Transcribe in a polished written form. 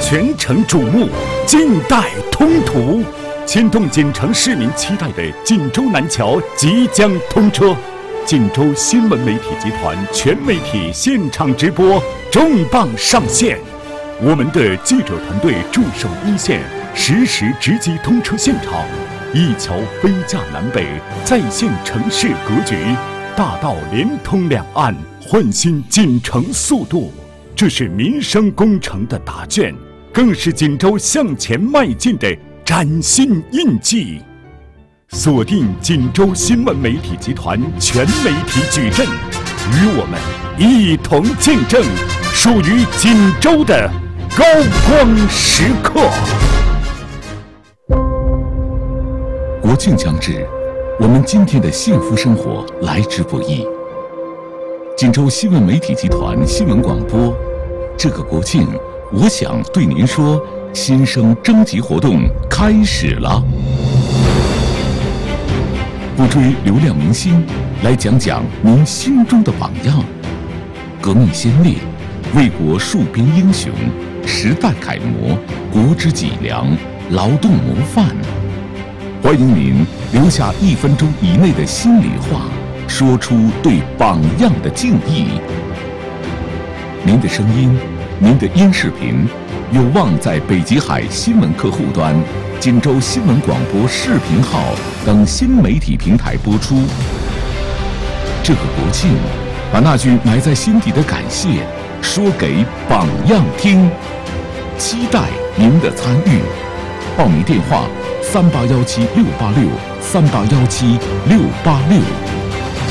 全城瞩目，近代通途，牵动锦城市民期待的锦州南桥即将通车。锦州新闻媒体集团全媒体现场直播重磅上线，我们的记者团队驻守一线，实时直击通车现场。一桥飞架南北，再现城市格局，大道连通两岸，焕新锦城速度。这是民生工程的答卷，更是锦州向前迈进的崭新印记。锁定锦州新闻媒体集团全媒体矩阵，与我们一同见证属于锦州的高光时刻。 国庆将至，我们今天的幸福生活来之不易。锦州新闻媒体集团新闻广播，这个国庆，我想对您说，新生征集活动开始了。不追流量明星，来讲讲您心中的榜样。革命先烈，为国戍边英雄，时代楷模，国之脊梁，劳动模范。欢迎您留下1分钟以内的心里话，说出对榜样的敬意。您的声音，您的音视频，有望在北极海新闻客户端、锦州新闻广播视频号等新媒体平台播出。这个国庆，把那句埋在心底的感谢说给榜样听，期待您的参与。报名电话：3817-686，3817-686。